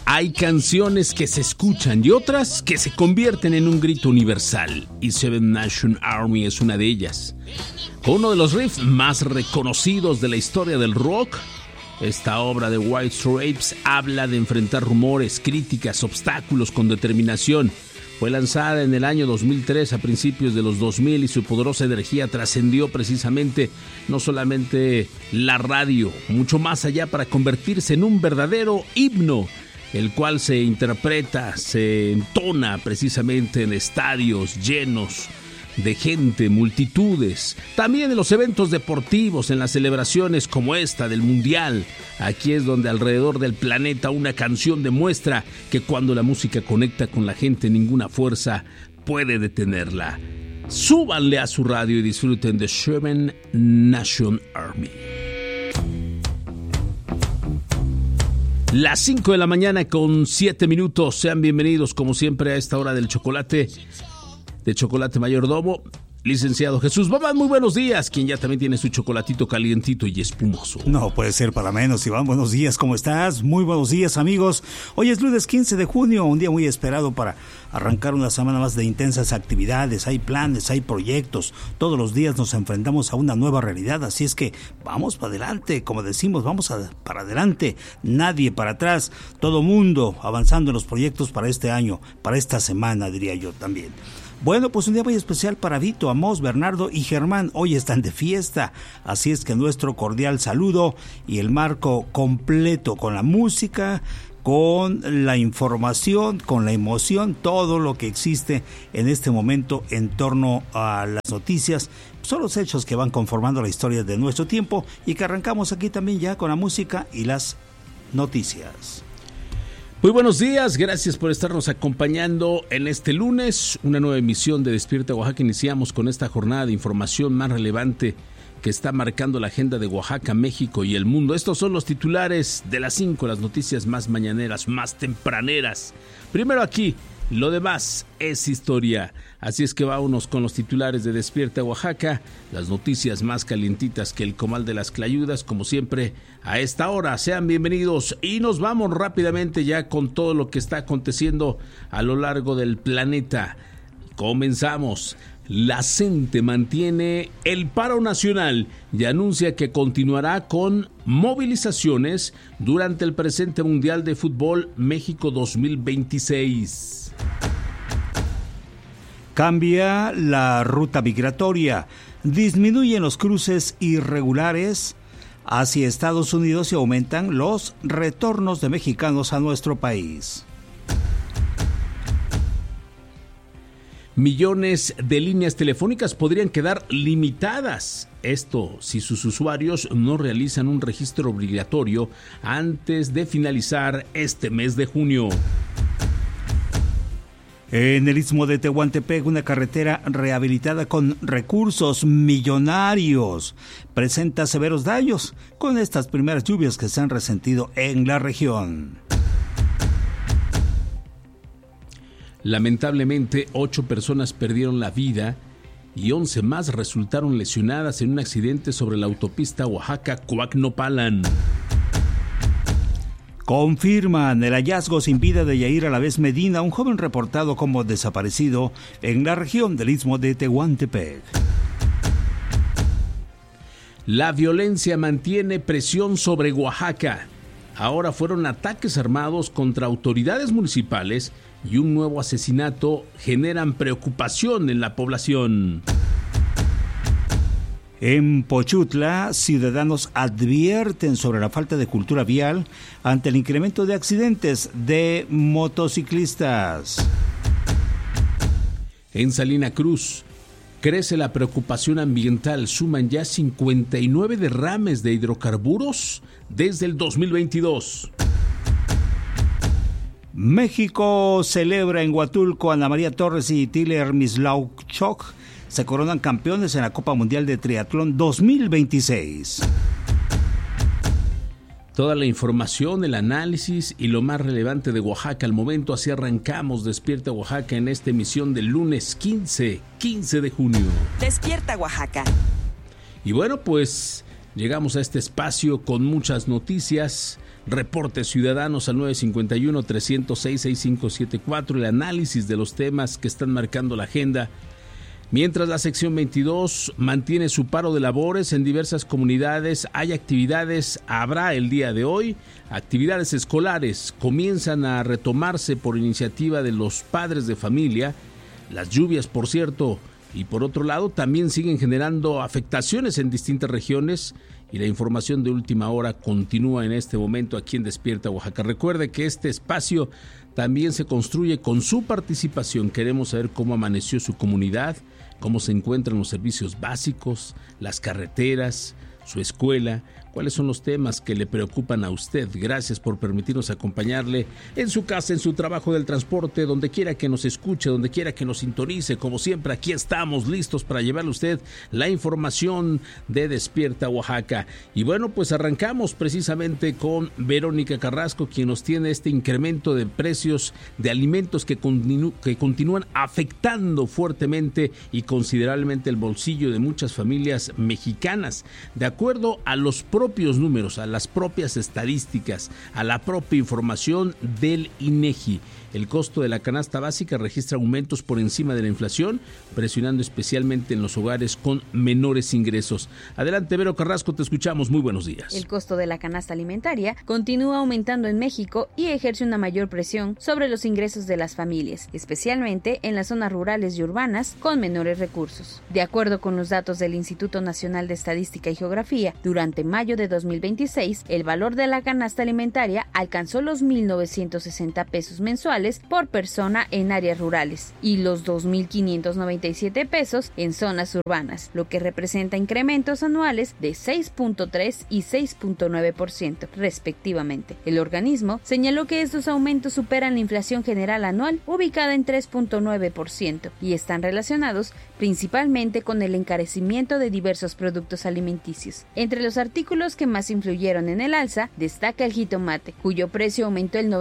Hay canciones que se escuchan y otras que se convierten en un grito universal, y Seven Nation Army es una de ellas. Con uno de los riffs más reconocidos de la historia del rock, esta obra de White Stripes habla de enfrentar rumores, críticas, obstáculos con determinación. Fue lanzada en el año 2003, a principios de los 2000, y su poderosa energía trascendió precisamente no solamente la radio, mucho más allá, para convertirse en un verdadero himno, el cual se interpreta, se entona precisamente en estadios llenos de gente, multitudes, también en los eventos deportivos, en las celebraciones como esta del Mundial. Aquí es donde alrededor del planeta una canción demuestra que cuando la música conecta con la gente, ninguna fuerza puede detenerla. Súbanle a su radio y disfruten de Seven Nation Army. Las 5 de la mañana con 7 minutos. Sean bienvenidos como siempre a esta hora del chocolate, de Chocolate Mayordomo. Licenciado Jesús Babán, muy buenos días, quien ya también tiene su chocolatito calientito y espumoso. No puede ser para menos, Iván. Buenos días, ¿cómo estás? Muy buenos días, amigos. Hoy es lunes 15 de junio, un día muy esperado para arrancar una semana más de intensas actividades. Hay planes, hay proyectos. Todos los días nos enfrentamos a una nueva realidad, así es que vamos para adelante, como decimos, para adelante. Nadie para atrás, todo mundo avanzando en los proyectos para este año, para esta semana, diría yo también. Bueno, pues un día muy especial para Vito, Amós, Bernardo y Germán. Hoy están de fiesta, así es que nuestro cordial saludo y el marco completo con la música, con la información, con la emoción, todo lo que existe en este momento en torno a las noticias. Son los hechos que van conformando la historia de nuestro tiempo y que arrancamos aquí también ya con la música y las noticias. Muy buenos días, gracias por estarnos acompañando en este lunes, una nueva emisión de Despierta Oaxaca. Iniciamos con esta jornada de información más relevante que está marcando la agenda de Oaxaca, México y el mundo. Estos son los titulares de las 5, las noticias más mañaneras, más tempraneras. Primero aquí, lo demás es historia. Así es que vámonos con los titulares de Despierta Oaxaca, las noticias más calientitas que el comal de las clayudas, como siempre a esta hora. Sean bienvenidos y nos vamos rápidamente ya con todo lo que está aconteciendo a lo largo del planeta. Comenzamos. La CENTE mantiene el paro nacional y anuncia que continuará con movilizaciones durante el presente Mundial de Fútbol México 2026. Cambia la ruta migratoria, disminuyen los cruces irregulares hacia Estados Unidos y aumentan los retornos de mexicanos a nuestro país. Millones de líneas telefónicas podrían quedar limitadas. Esto si sus usuarios no realizan un registro obligatorio antes de finalizar este mes de junio. En el Istmo de Tehuantepec, una carretera rehabilitada con recursos millonarios presenta severos daños con estas primeras lluvias que se han resentido en la región. Lamentablemente, 8 personas perdieron la vida y 11 más resultaron lesionadas en un accidente sobre la autopista Oaxaca-Coacnopalan. Confirman el hallazgo sin vida de Yair Alavés Medina, un joven reportado como desaparecido en la región del Istmo de Tehuantepec. La violencia mantiene presión sobre Oaxaca. Ahora fueron ataques armados contra autoridades municipales y un nuevo asesinato generan preocupación en la población. En Pochutla, ciudadanos advierten sobre la falta de cultura vial ante el incremento de accidentes de motociclistas. En Salina Cruz, crece la preocupación ambiental. Suman ya 59 derrames de hidrocarburos desde el 2022. México celebra en Huatulco. Ana María Torres y Tiller Mislauchok se coronan campeones en la Copa Mundial de Triatlón 2026. Toda la información, el análisis y lo más relevante de Oaxaca al momento. Así arrancamos Despierta Oaxaca en esta emisión del lunes 15 de junio. Despierta Oaxaca. Y bueno, pues Llegamos a este espacio con muchas noticias, reportes ciudadanos al 951-306-6574, el análisis de los temas que están marcando la agenda. Mientras la sección 22 mantiene su paro de labores en diversas comunidades, hay actividades, habrá el día de hoy, actividades escolares comienzan a retomarse por iniciativa de los padres de familia. Las lluvias, por cierto, y por otro lado también siguen generando afectaciones en distintas regiones y la información de última hora continúa en este momento aquí en Despierta Oaxaca. Recuerde que este espacio también se construye con su participación. Queremos saber cómo amaneció su comunidad, cómo se encuentran los servicios básicos, las carreteras, su escuela, cuáles son los temas que le preocupan a usted. Gracias por permitirnos acompañarle en su casa, en su trabajo del transporte, donde quiera que nos escuche, donde quiera que nos sintonice. Como siempre, aquí estamos listos para llevarle a usted la información de Despierta Oaxaca. Y bueno, pues arrancamos precisamente con Verónica Carrasco, quien nos tiene este incremento de precios de alimentos que continúan afectando fuertemente y considerablemente el bolsillo de muchas familias mexicanas. De acuerdo a los propios números, a las propias estadísticas, a la propia información del INEGI, el costo de la canasta básica registra aumentos por encima de la inflación, presionando especialmente en los hogares con menores ingresos. Adelante, Vero Carrasco, te escuchamos. Muy buenos días. El costo de la canasta alimentaria continúa aumentando en México y ejerce una mayor presión sobre los ingresos de las familias, especialmente en las zonas rurales y urbanas con menores recursos. De acuerdo con los datos del Instituto Nacional de Estadística y Geografía, durante mayo de 2026, el valor de la canasta alimentaria alcanzó los 1,960 pesos mensuales por persona en áreas rurales y los 2,597 pesos en zonas urbanas, lo que representa incrementos anuales de 6.3 y 6.9% respectivamente. El organismo señaló que estos aumentos superan la inflación general anual ubicada en 3.9% y están relacionados principalmente con el encarecimiento de diversos productos alimenticios. Entre los artículos que más influyeron en el alza, destaca el jitomate, cuyo precio aumentó el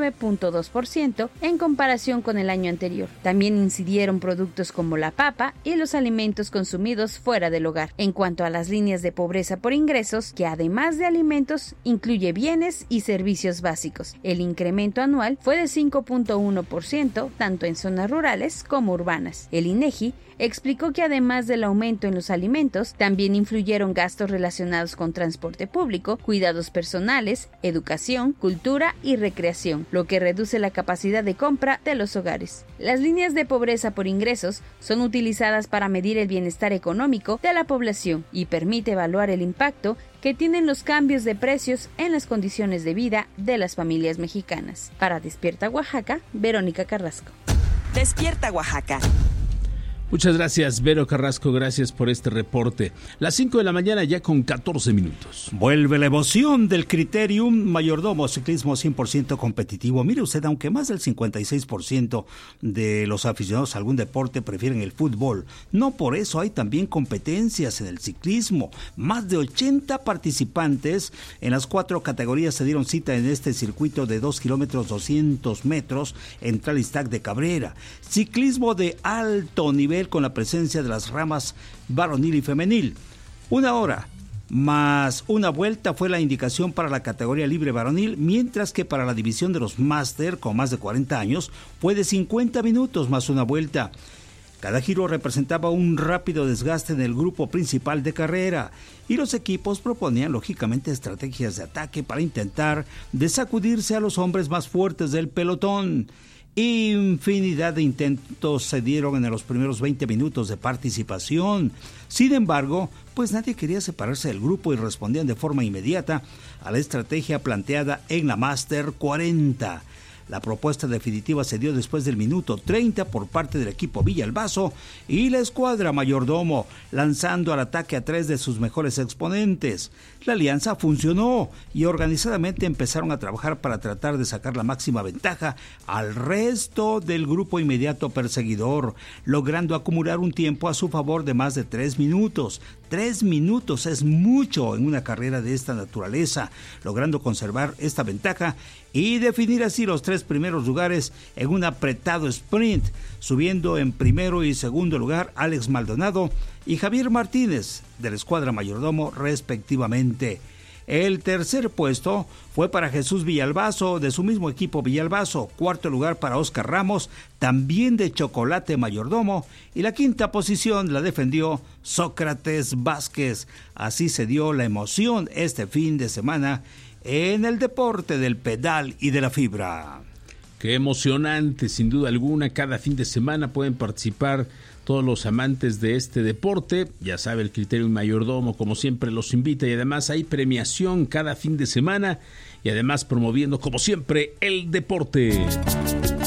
99.2% en comparación con el año anterior. También incidieron productos como la papa y los alimentos consumidos fuera del hogar. En cuanto a las líneas de pobreza por ingresos, que además de alimentos, incluye bienes y servicios básicos, el incremento anual fue de 5.1%, tanto en zonas rurales como urbanas. El INEGI explicó que además del aumento en los alimentos, también influyeron gastos relacionados con transporte público, cuidados personales, educación, cultura y recreación, lo que reduce la capacidad de compra de los hogares. Las líneas de pobreza por ingresos son utilizadas para medir el bienestar económico de la población y permite evaluar el impacto que tienen los cambios de precios en las condiciones de vida de las familias mexicanas. Para Despierta Oaxaca, Verónica Carrasco. Despierta Oaxaca. Muchas gracias, Vero Carrasco, gracias por este reporte. Las 5 de la mañana ya con 14 minutos. Vuelve la emoción del Criterium Mayordomo, ciclismo 100% competitivo. Mire usted, aunque más del 56% de los aficionados a algún deporte prefieren el fútbol, no por eso hay también competencias en el ciclismo. Más de 80 participantes en las 4 categorías se dieron cita en este circuito de 2 kilómetros 200 metros en Tlalistac de Cabrera. Ciclismo de alto nivel con la presencia de las ramas varonil y femenil. 1 hora más una vuelta fue la indicación para la categoría libre varonil, mientras que para la división de los máster con más de 40 años fue de 50 minutos más una vuelta. Cada giro representaba un rápido desgaste en el grupo principal de carrera y los equipos proponían lógicamente estrategias de ataque para intentar desacudirse a los hombres más fuertes del pelotón. Infinidad de intentos se dieron en los primeros 20 minutos de participación. Sin embargo, pues nadie quería separarse del grupo y respondían de forma inmediata a la estrategia planteada en la Máster 40. La propuesta definitiva se dio después del minuto 30 por parte del equipo Villalbazo y la escuadra Mayordomo, lanzando al ataque a 3 de sus mejores exponentes. La alianza funcionó y organizadamente empezaron a trabajar para tratar de sacar la máxima ventaja al resto del grupo inmediato perseguidor, logrando acumular un tiempo a su favor de más de 3 minutos. 3 minutos es mucho en una carrera de esta naturaleza, logrando conservar esta ventaja y definir así los 3 3 primeros lugares en un apretado sprint, subiendo en primero y segundo lugar Alex Maldonado y Javier Martínez de la escuadra Mayordomo respectivamente. El tercer puesto fue para Jesús Villalbazo, de su mismo equipo Villalbazo. Cuarto lugar para Oscar Ramos, también de Chocolate Mayordomo. Y la quinta posición la defendió Sócrates Vázquez. Así se dio la emoción este fin de semana en el deporte del pedal y de la fibra. Qué emocionante, sin duda alguna. Cada fin de semana pueden participar todos los amantes de este deporte. Ya sabe, el Criterio Mayordomo, como siempre, los invita, y además hay premiación cada fin de semana y además promoviendo, como siempre, el deporte.